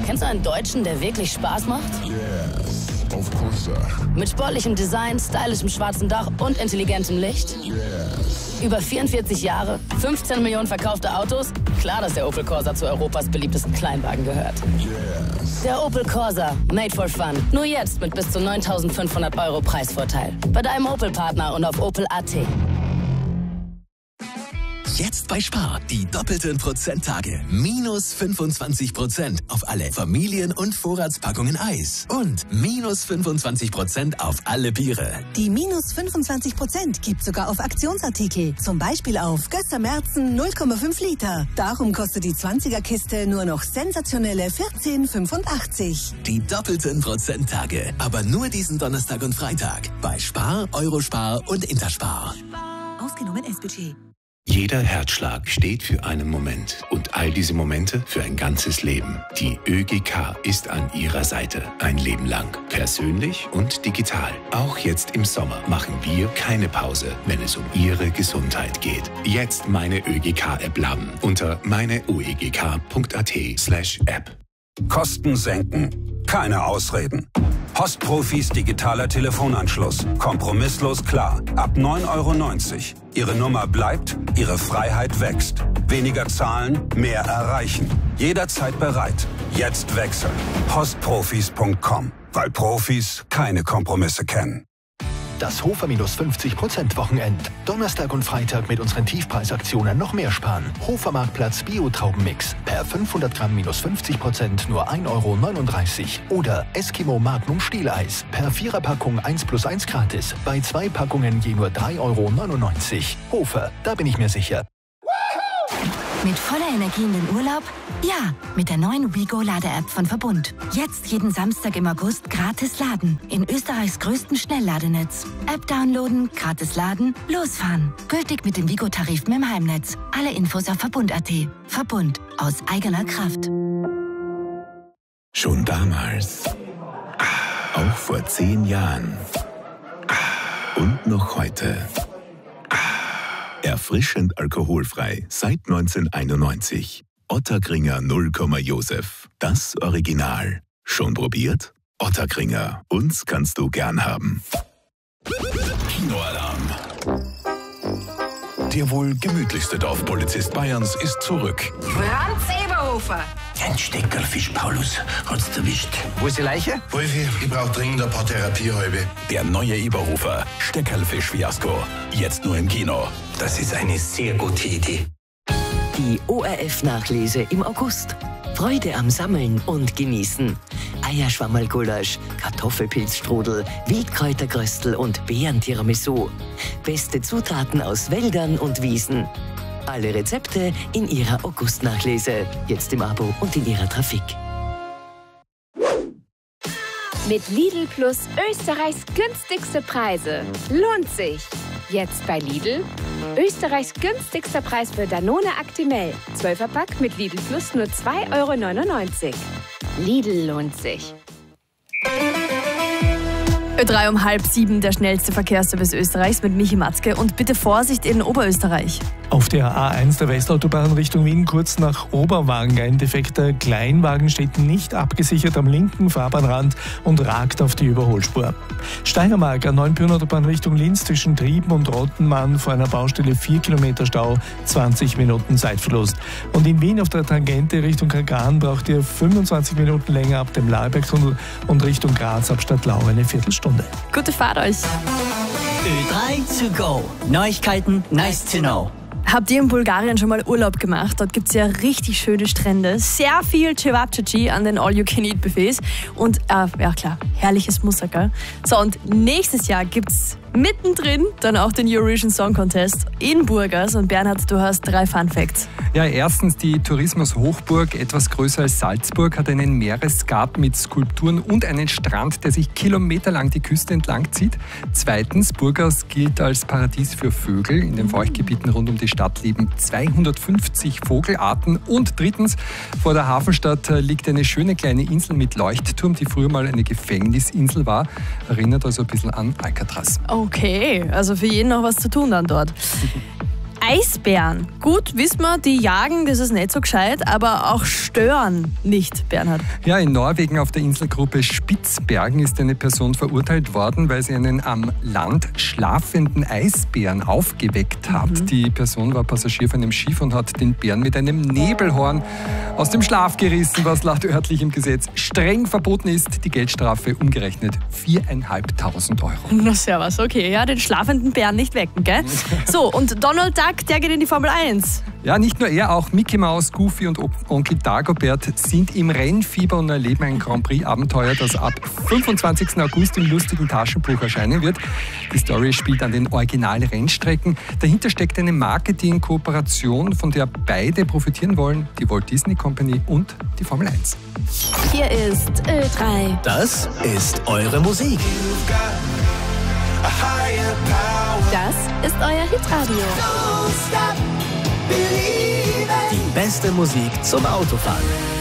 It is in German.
Kennst du einen Deutschen, der wirklich Spaß macht? Yes, of course, sir. Mit sportlichem Design, stylischem schwarzen Dach und intelligentem Licht? Yes. Über 44 Jahre, 15 Millionen verkaufte Autos? Klar, dass der Opel Corsa zu Europas beliebtesten Kleinwagen gehört. Yes. Der Opel Corsa, made for fun. Nur jetzt mit bis zu 9.500 € Preisvorteil. Bei deinem Opel-Partner und auf opel.at. Jetzt bei Spar, die doppelten Prozenttage. Minus 25% auf alle Familien- und Vorratspackungen Eis. Und minus 25% auf alle Biere. Die minus 25% gibt sogar auf Aktionsartikel. Zum Beispiel auf Gösser Märzen 0,5 Liter. Darum kostet die 20er-Kiste nur noch sensationelle 14,85. Die doppelten Prozenttage. Aber nur diesen Donnerstag und Freitag. Bei Spar, Eurospar und Interspar. Ausgenommen S-Budget. Jeder Herzschlag steht für einen Moment und all diese Momente für ein ganzes Leben. Die ÖGK ist an Ihrer Seite. Ein Leben lang. Persönlich und digital. Auch jetzt im Sommer machen wir keine Pause, wenn es um Ihre Gesundheit geht. Jetzt meine ÖGK-App laden unter meineuegk.at/App. Kosten senken. Keine Ausreden. Postprofis digitaler Telefonanschluss. Kompromisslos klar. Ab 9,90 €. Ihre Nummer bleibt, Ihre Freiheit wächst. Weniger zahlen, mehr erreichen. Jederzeit bereit. Jetzt wechseln. Postprofis.com. Weil Profis keine Kompromisse kennen. Das Hofer minus 50% Wochenend. Donnerstag und Freitag mit unseren Tiefpreisaktionen noch mehr sparen. Hofer Marktplatz Bio-Traubenmix. Per 500 Gramm minus 50% nur 1,39 €. Oder Eskimo Magnum Stieleis. Per 4er-Packung 1+1 gratis. Bei 2 Packungen je nur 3,99 €. Hofer, da bin ich mir sicher. Mit voller Energie in den Urlaub? Ja, mit der neuen WeGo-Lade-App von Verbund. Jetzt jeden Samstag im August gratis laden. In Österreichs größtem Schnellladenetz. App downloaden, gratis laden, losfahren. Gültig mit dem WeGo-Tarif im Heimnetz. Alle Infos auf Verbund.at. Verbund. Aus eigener Kraft. Schon damals. Auch vor 10 Jahren. Und noch heute. Erfrischend alkoholfrei seit 1991. Ottakringer 0, Josef. Das Original. Schon probiert? Ottakringer. Uns kannst du gern haben. Kinoalarm. Der wohl gemütlichste Dorfpolizist Bayerns ist zurück. Franz Eberhofer. Ein Steckerlfisch, Paulus, hat's erwischt. Wo ist die Leiche? Wolfi, ich brauch dringend ein paar Therapiehalbe. Der neue Eberhofer. Steckerlfisch-Fiasko. Jetzt nur im Kino. Das ist eine sehr gute Idee. Die ORF-Nachlese im August. Freude am Sammeln und Genießen. Eierschwammerlgulasch, Kartoffelpilzstrudel, Wildkräuterkröstel und Beeren-Tiramisu. Beste Zutaten aus Wäldern und Wiesen. Alle Rezepte in Ihrer August-Nachlese. Jetzt im Abo und in Ihrer Trafik. Mit Lidl Plus Österreichs günstigste Preise. Lohnt sich. Jetzt bei Lidl. Österreichs günstigster Preis für Danone Actimel. 12er-Pack mit Lidl Plus nur 2,99 €. Lidl lohnt sich. Ö3 um 6:30, der schnellste Verkehrsservice Österreichs mit Michi Matzke. Und bitte Vorsicht in Oberösterreich. Auf der A1 der Westautobahn Richtung Wien kurz nach Oberwangen. Ein defekter Kleinwagen steht nicht abgesichert am linken Fahrbahnrand und ragt auf die Überholspur. Steiermark an 9 Autobahn Richtung Linz zwischen Trieben und Rottenmann vor einer Baustelle 4 Kilometer Stau, 20 Minuten Zeitverlust. Und in Wien auf der Tangente Richtung Kagan braucht ihr 25 Minuten länger ab dem Lahlbergtunnel und Richtung Graz ab Stadtlau eine Viertelstunde. Gute Fahrt euch! Ö3 to go. Neuigkeiten, nice to know. Habt ihr in Bulgarien schon mal Urlaub gemacht? Dort gibt es ja richtig schöne Strände, sehr viel Cevapcici an den All-You-Can-Eat-Buffets und, ja klar, herrliches Moussaka. So, und nächstes Jahr gibt's mittendrin dann auch den Eurovision Song Contest in Burgas. Und Bernhard, du hast 3 Fun Facts. Ja, erstens, die Tourismus-Hochburg, etwas größer als Salzburg, hat einen Meeresgarten mit Skulpturen und einen Strand, der sich kilometerlang die Küste entlang zieht. Zweitens, Burgas gilt als Paradies für Vögel. In den Feuchtgebieten rund um die Stadt leben 250 Vogelarten. Und drittens, vor der Hafenstadt liegt eine schöne kleine Insel mit Leuchtturm, die früher mal eine Gefängnisinsel war. Erinnert also ein bisschen an Alcatraz. Okay, also für jeden noch was zu tun dann dort. Eisbären. Gut, wissen wir, die jagen, das ist nicht so gescheit, aber auch stören nicht, Bernhard. Ja, in Norwegen auf der Inselgruppe Spitzbergen ist eine Person verurteilt worden, weil sie einen am Land schlafenden Eisbären aufgeweckt hat. Die Person war Passagier von einem Schiff und hat den Bären mit einem Nebelhorn aus dem Schlaf gerissen, was laut örtlichem Gesetz streng verboten ist. Die Geldstrafe umgerechnet 4.500 Euro. Na servus, okay, ja, den schlafenden Bären nicht wecken, gell? So, und Donald Duck, der geht in die Formel 1. Ja, nicht nur er, auch Mickey Mouse, Goofy und Onkel Dagobert sind im Rennfieber und erleben ein Grand Prix-Abenteuer, das ab 25. August im lustigen Taschenbuch erscheinen wird. Die Story spielt an den Original-Rennstrecken. Dahinter steckt eine Marketing-Kooperation, von der beide profitieren wollen, die Walt Disney Company und die Formel 1. Hier ist Ö3. Das ist eure Musik. Das ist euer Hitradio. Die beste Musik zum Autofahren.